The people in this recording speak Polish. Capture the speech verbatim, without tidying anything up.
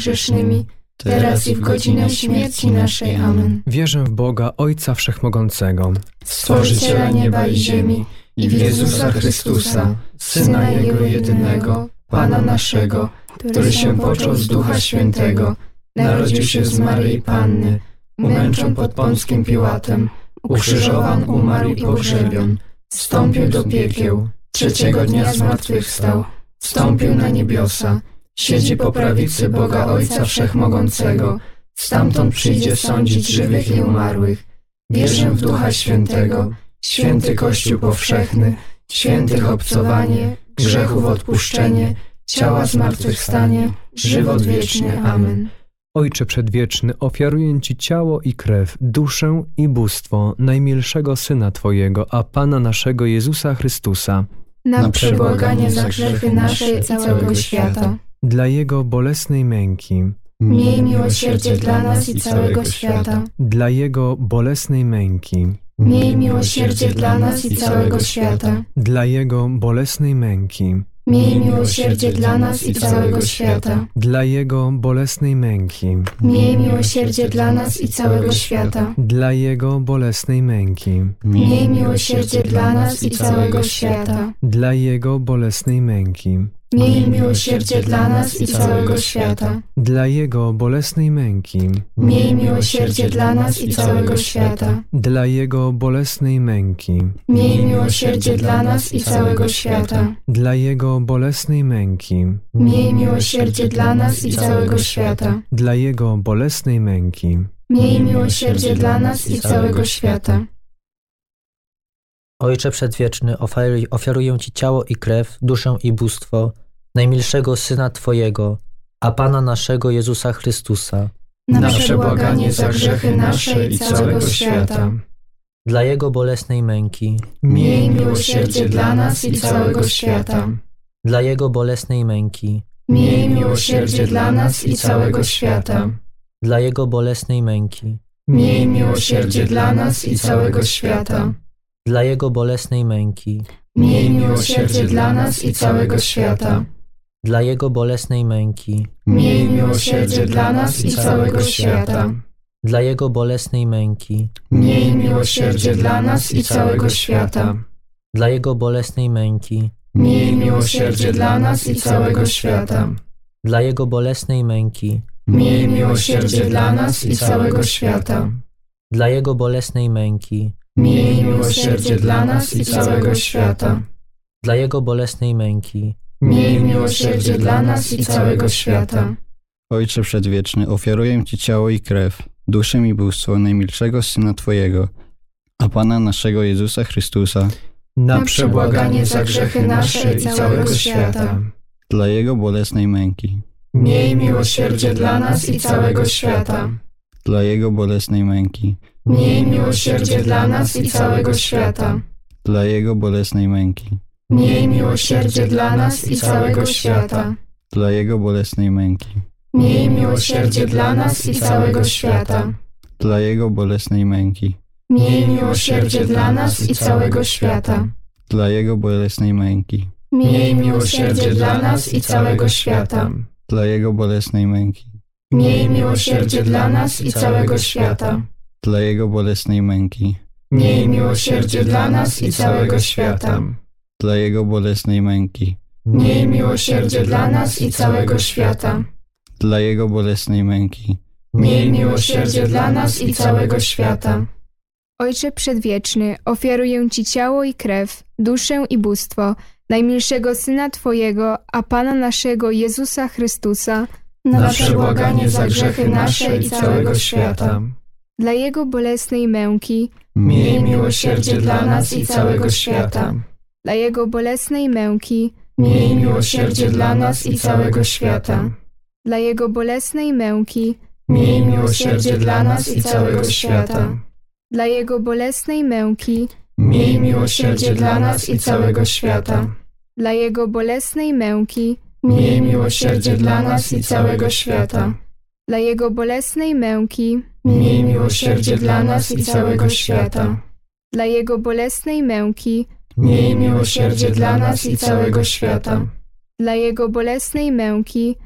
grzesznymi, teraz i w godzinę śmierci naszej. Amen. Wierzę w Boga, Ojca Wszechmogącego, Stworzyciela nieba i ziemi, i w Jezusa Chrystusa, Syna Jego jedynego, Pana naszego, który się począł z Ducha Świętego, narodził się z Maryi Panny, umęczon pod Pąckim Piłatem, ukrzyżowan, umarł i pogrzebion, wstąpił do piekieł, trzeciego dnia zmartwychwstał, wstąpił na niebiosa, siedzi po prawicy Boga Ojca Wszechmogącego, stamtąd przyjdzie sądzić żywych i umarłych. Wierzę w Ducha Świętego, święty Kościół powszechny, świętych obcowanie, grzechów odpuszczenie, ciała zmartwychwstanie, żywot wieczny. Amen. Ojcze Przedwieczny, ofiaruję Ci ciało i krew, duszę i bóstwo najmilszego Syna Twojego, a Pana naszego Jezusa Chrystusa, na przebłaganie za grzechy nasze i całego świata. Dla Jego bolesnej męki, Miej miłosierdzie dla nas i całego świata. Dla Jego bolesnej męki, Miej miłosierdzie dla nas i całego świata. Dla Jego bolesnej męki, Miej miłosierdzie dla nas i całego świata. Dla Jego bolesnej męki, Miej miłosierdzie dla nas i całego świata. Dla Jego bolesnej męki, Miej miłosierdzie dla nas i całego świata. Dla Jego bolesnej męki, Miej miłosierdzie dla nas i całego świata. Dla Jego bolesnej męki, Miej miłosierdzie dla nas i całego świata. Dla Jego bolesnej męki, Miej miłosierdzie dla nas i całego świata. Dla Jego bolesnej męki, Miej miłosierdzie dla nas i całego świata. Dla Jego bolesnej męki, Miej miłosierdzie dla nas i całego świata. Ojcze Przedwieczny, ofiaruj, ofiaruję Ci ciało i krew, duszę i bóstwo najmilszego Syna Twojego, a Pana naszego Jezusa Chrystusa, na przebłaganie za grzechy nasze i całego świata. Dla Jego bolesnej męki, Miej miłosierdzie dla nas i całego świata. Dla Jego bolesnej męki, Miej miłosierdzie dla nas i całego świata. Dla Jego bolesnej męki, Miej miłosierdzie dla nas i całego świata. Dla Jego bolesnej męki, Miej miłosierdzie dla nas i całego świata. Dla Jego bolesnej męki, Miej miłosierdzie dla nas i całego świata. Dla Jego bolesnej męki, Miej miłosierdzie dla nas i całego świata. Dla Jego bolesnej męki, Miej miłosierdzie dla nas i całego świata. Dla Jego bolesnej męki, Miej miłosierdzie dla nas i całego świata. Dla Jego bolesnej męki, Miej miłosierdzie dla nas i całego świata. Dla Jego bolesnej męki, Miej miłosierdzie dla nas i całego świata. Ojcze Przedwieczny, ofiaruję Ci ciało i krew, duszę i bóstwo najmilszego Syna Twojego, a Pana naszego Jezusa Chrystusa, na przebłaganie za grzechy nasze i całego świata. Dla Jego bolesnej męki, Miej miłosierdzie dla nas i całego świata. Dla Jego bolesnej męki, Miej miłosierdzie dla nas i całego świata. Dla Jego bolesnej męki, Miej miłosierdzie dla nas i całego świata. Dla Jego bolesnej męki, Miej miłosierdzie dla nas i całego świata. Dla Jego bolesnej męki, Miej miłosierdzie dla nas i całego świata. Dla Jego bolesnej męki, Miej miłosierdzie dla nas i całego świata. Dla Jego bolesnej męki, Miej miłosierdzie dla nas i całego świata. Dla Jego bolesnej męki, Miej miłosierdzie dla nas i całego świata. Dla Jego bolesnej męki, Miej miłosierdzie dla nas i całego świata. Dla Jego bolesnej męki, Miej miłosierdzie dla nas i całego świata. Ojcze Przedwieczny, ofiaruję Ci ciało i krew, duszę i bóstwo najmilszego Syna Twojego, a Pana naszego Jezusa Chrystusa, na przebłaganie za grzechy nasze i całego świata. Dla Jego bolesnej męki, Miej miłosierdzie dla nas i całego świata. Dla Jego bolesnej męki, Miej miłosierdzie dla nas i całego świata. Dla Jego bolesnej męki, Miej miłosierdzie dla nas i całego świata. Dla Jego bolesnej męki, Miej miłosierdzie dla nas i całego świata. Dla Jego bolesnej męki, Miej miłosierdzie dla nas i całego świata. Dla Jego bolesnej męki, Miej miłosierdzie dla nas i całego świata. Dla Jego bolesnej męki, Miej miłosierdzie dla nas i całego świata. Dla Jego bolesnej męki,